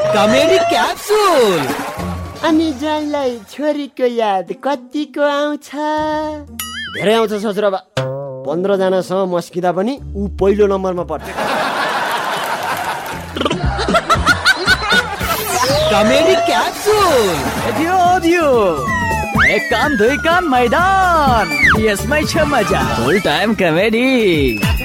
Comedy capsule. अनि ज्वाइँलाई छोरीको याद कतिको आउँछ? धेरै आउँछ ससुराबा। 15 जनासँग मस्किँदा पनि ऊ पहिलो नम्बरमा पर्छ। Comedy capsule. दियो एक काम दुई काम मैदान, यसमै छ मजा। फुल टाइम कमेडी।